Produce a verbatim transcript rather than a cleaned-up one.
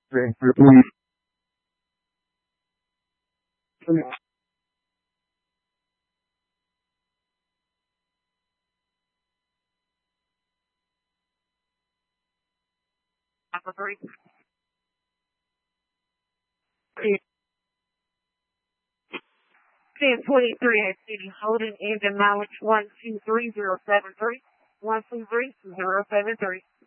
Transfer, please. Alpha three. ten twenty-three at City Holding, engine mileage one two three zero seven three. one two three zero seven three.